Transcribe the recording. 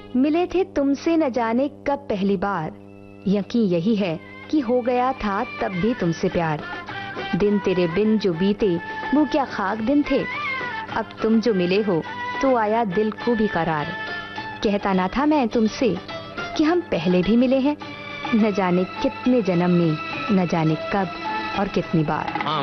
मिले थे तुमसे न जाने कब पहली बार, यकीन यही है कि हो गया था तब भी तुमसे प्यार। दिन तेरे बिन जो बीते वो क्या खाक दिन थे, अब तुम जो मिले हो तो आया दिल को भी करार। कहता ना था मैं तुमसे कि हम पहले भी मिले हैं, न जाने कितने जन्म में, न जाने कब और कितनी बार।